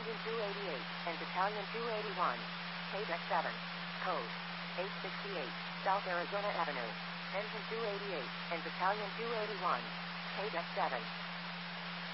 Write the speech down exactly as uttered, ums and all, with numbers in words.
Engine two eighty-eight and Battalion two eighty-one. K D E C seven. Code eight sixty-eight, South Arizona Avenue. Engine two eighty-eight and Battalion two eighty-one. K D E C seven.